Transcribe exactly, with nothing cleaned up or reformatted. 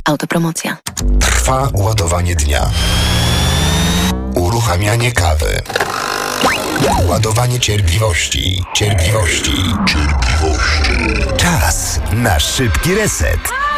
Autopromocja. Trwa ładowanie dnia. Uruchamianie kawy. Ładowanie cierpliwości. Cierpliwości. Cierpliwości. Czas na szybki reset.